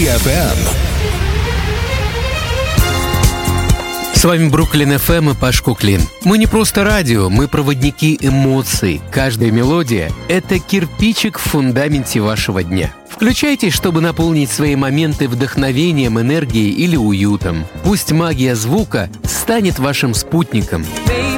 FM. С вами Бруклин FM и Паш Куклин. Мы не просто радио, мы проводники эмоций. Каждая мелодия — это кирпичик в фундаменте вашего дня. Включайтесь, чтобы наполнить свои моменты вдохновением, энергией или уютом. Пусть магия звука станет вашим спутником.